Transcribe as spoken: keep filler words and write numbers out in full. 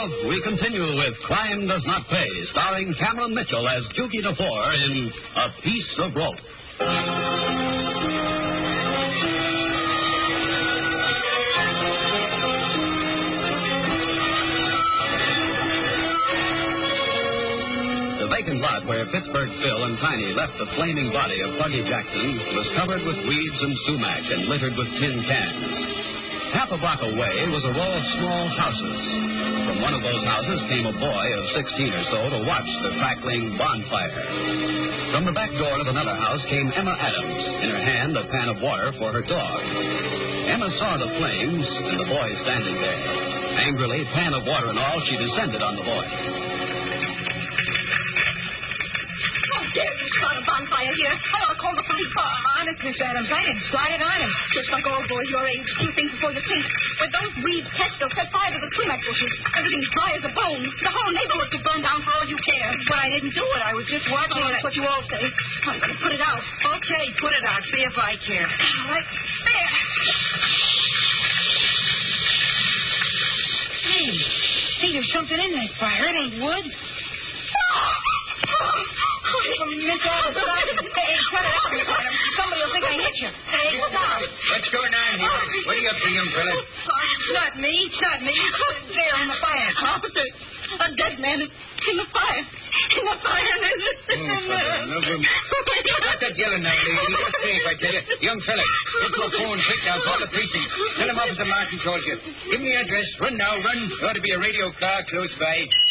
now, we continue with Crime Does Not Pay, starring Cameron Mitchell as Dukey DeFore in A Piece of Rope. The vacant lot where Pittsburgh Phil and Tiny left the flaming body of Puggy Jackson was covered with weeds and sumac and littered with tin cans. Half a block away was a row of small houses. From one of those houses came a boy of sixteen or so to watch the crackling bonfire. From the back door of another house came Emma Adams, in her hand a pan of water for her dog. Emma saw the flames and the boy standing there. Angrily, pan of water and all, she descended on the boy. Dare you start a bonfire here? I ought to call the police. Oh, honest, Miss Adams, I didn't start it honest. Just like all boys your age, do things before you think. When those weeds catch, they'll set fire to the sumac bushes. Everything's dry as a bone. The whole neighborhood could burn down for all you care. But I didn't do it. I was just watching Oh, it. that's what you all say. I'm going to put it out. Okay, put it out. See if I care. Right there. Hey, hey, there's something in that fire. It ain't wood. Oh, Miss Adams, hey, cut it out, Miss Adams. Somebody will think I hit you. Hey, stop. What's going on here? What are you up to, young fella? It's not me. It's not me. It's there in the fire. Officer, a dead man is in the fire. In the fire. Stop that yelling now, lady. You're safe, I tell you. Young fella, get to a phone quick now. Call the precinct. Tell him Officer Martin told you. Give me the address. Run now, run. There ought to be a radio car close by.